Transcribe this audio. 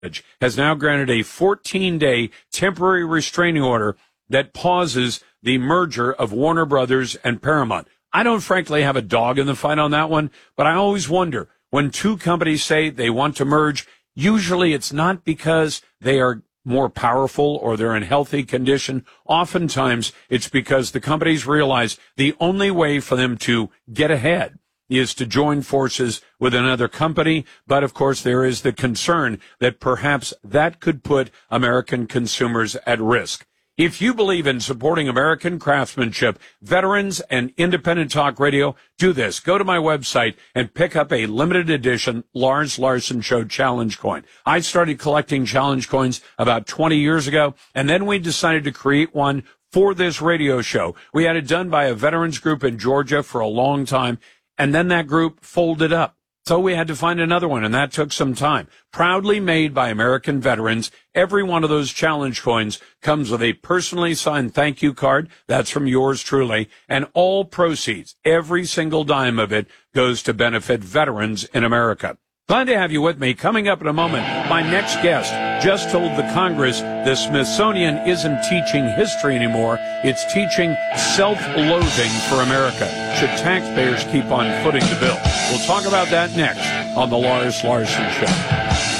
has now granted a 14-day temporary restraining order that pauses the merger of Warner Brothers and Paramount. I don't frankly have a dog in the fight on that one, but I always wonder, when two companies say they want to merge, usually it's not because they are more powerful or they're in healthy condition. Oftentimes it's because the companies realize the only way for them to get ahead is to join forces with another company. But of course, there is the concern that perhaps that could put American consumers at risk. If you believe in supporting American craftsmanship, veterans, and independent talk radio, do this. Go to my website and pick up a limited edition Lars Larson Show Challenge Coin. I started collecting challenge coins about 20 years ago, and then we decided to create one for this radio show. We had it done by a veterans group in Georgia for a long time, and then that group folded up. So we had to find another one, and that took some time. Proudly made by American veterans, every one of those challenge coins comes with a personally signed thank you card. That's from yours truly. And all proceeds, every single dime of it, goes to benefit veterans in America. Glad to have you with me. Coming up in a moment, my next guest just told the Congress the Smithsonian isn't teaching history anymore. It's teaching self-loathing for America. Should taxpayers keep on footing the bill? We'll talk about that next on The Lars Larson Show.